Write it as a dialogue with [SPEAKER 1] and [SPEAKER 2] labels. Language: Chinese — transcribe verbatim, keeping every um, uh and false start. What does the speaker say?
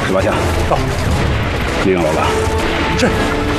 [SPEAKER 1] 十八下，
[SPEAKER 2] 到。
[SPEAKER 1] 命令老大。
[SPEAKER 2] 是。